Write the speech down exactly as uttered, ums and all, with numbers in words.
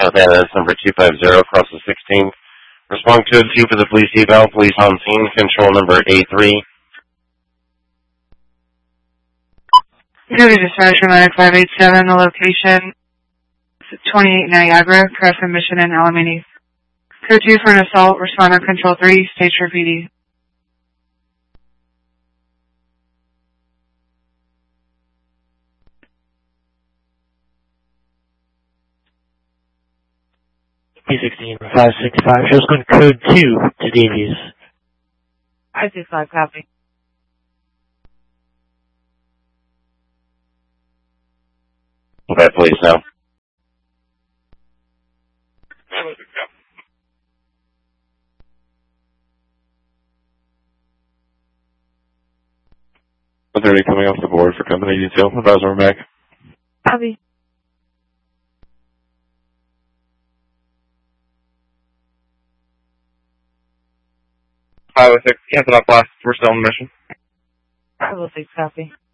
South Anna, number two five zero, across the sixteenth. Respond code two for the police eval. Police on scene. Control number A three. Duty dispatcher nine five eight seven, the location is twenty-eight Niagara, Crescent Mission in Alameda. Code two for an assault, responder control three, stage for P D. P sixteen five six five, shows going code two to Davies. five six five, copy. Okay, police now. one thirty coming off the board for company detail. Advisor Mac. Copy. five oh six, cancel that blast. We're still on mission. five oh six, copy.